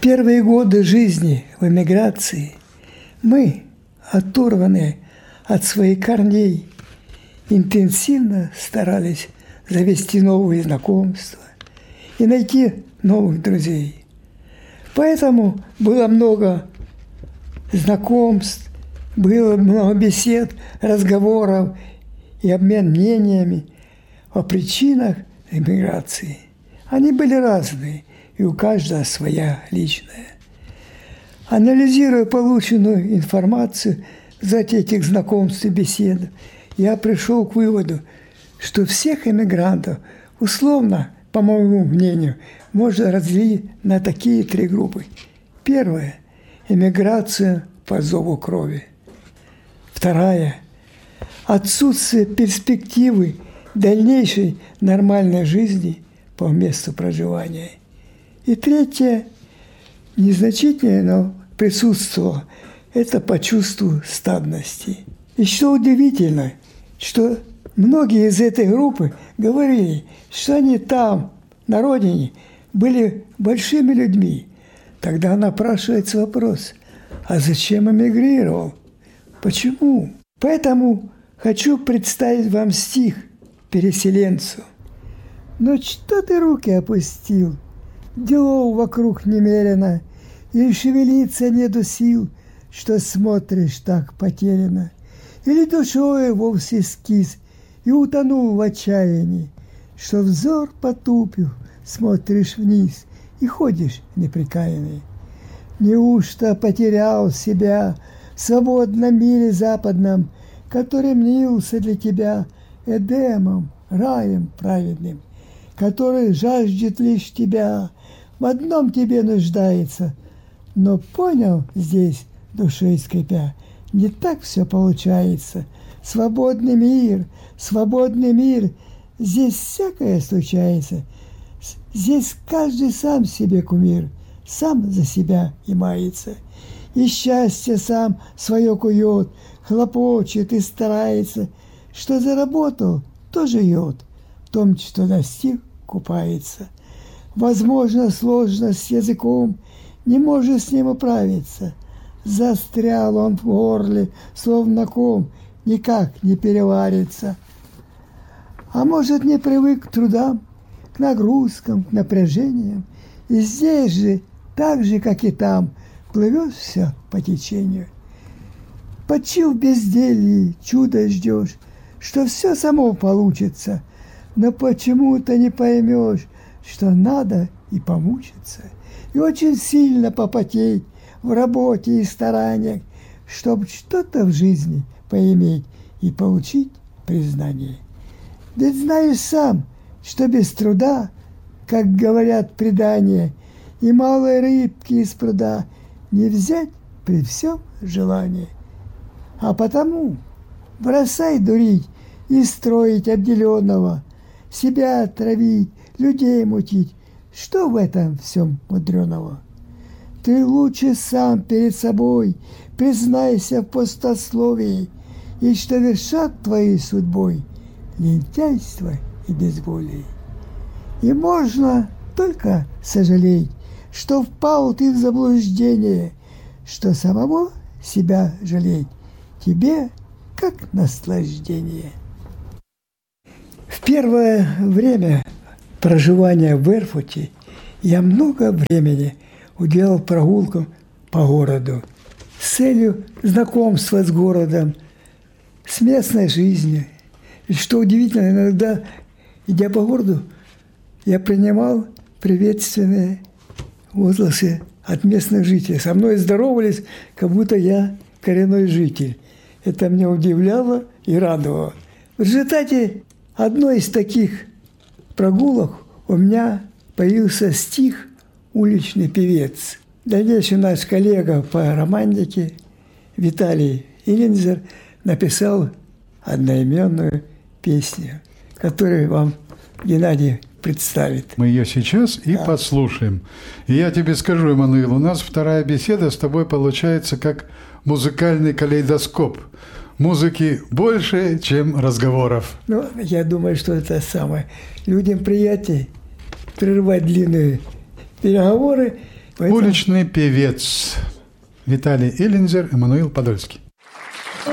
первые годы жизни в эмиграции мы, оторванные от своих корней, интенсивно старались завести новые знакомства и найти новых друзей. Поэтому было много знакомств, было много бесед, разговоров и обмен мнениями о причинах эмиграции. Они были разные, и у каждого своя личная. Анализируя полученную информацию за этих знакомств и бесед, я пришел к выводу, что всех эмигрантов условно, по моему мнению, можно разделить на такие три группы. Первая – эмиграция по зову крови. Вторая – отсутствие перспективы дальнейшей нормальной жизни по месту проживания. И третье – незначительное, но присутствовало – это по чувству стадности. И что удивительно, что многие из этой группы говорили, что они там, на родине, были большими людьми. Тогда напрашивается вопрос, а зачем эмигрировал? Почему? Поэтому хочу представить вам стих переселенцу. «Но что ты руки опустил? Делов вокруг немерено, и шевелиться нету сил, что смотришь так потеряно. Или душой вовсе скис и утонул в отчаянии, что взор потупив, смотришь вниз и ходишь непрекаянный. Неужто потерял себя в свободном мире западном, который мнился для тебя Эдемом, раем праведным, который жаждет лишь тебя, в одном тебе нуждается, но понял здесь, душой скрипя, не так все получается. Свободный мир, здесь всякое случается. Здесь каждый сам себе кумир, сам за себя и мается. И счастье сам свое кует, хлопочет и старается. Что заработал, то живет, в том, что достиг, купается. Возможно, сложно с языком, не может с ним управиться. Застрял он в горле, словно ком, никак не переварится. А может, не привык к трудам, к нагрузкам, к напряжениям. И здесь же, так же, как и там, плывешь все по течению. Почти в безделье чудо ждешь, что все само получится, но почему-то не поймешь, что надо и помучиться, и очень сильно попотеть в работе и стараниях, чтобы что-то в жизни поиметь и получить признание. Ведь знаешь сам, что без труда, как говорят предания, и малой рыбки из пруда не взять при всем желании. А потому бросай дурить и строить обделенного, себя отравить, людей мутить. Что в этом всем мудреного? Ты лучше сам перед собой признайся в пустословии, и что вершат твоей судьбой лентяйство и безволие. И можно только сожалеть, что впал ты в заблуждение, что самого себя жалеть тебе как наслаждение. В первое время проживания в Эрфурте я много времени уделял прогулкам по городу с целью знакомства с городом, с местной жизнью. И что удивительно, иногда, идя по городу, я принимал приветственные возгласы от местных жителей. Со мной здоровались, как будто я коренной житель. Это меня удивляло и радовало. В результате одной из таких прогулок у меня появился стих «Уличный певец». Дальнейший наш коллега по романтике Виталий Илинзер написал одноименную песню, которую вам Геннадий представит. Мы ее сейчас и послушаем. И я тебе скажу, Эммануил, у нас вторая беседа с тобой получается как музыкальный калейдоскоп. Музыки больше, чем разговоров. Ну, я думаю, что это самое. Людям приятнее прерывать длинные переговоры, Уличный певец Виталий Иллинзер, Эммануил Подольский.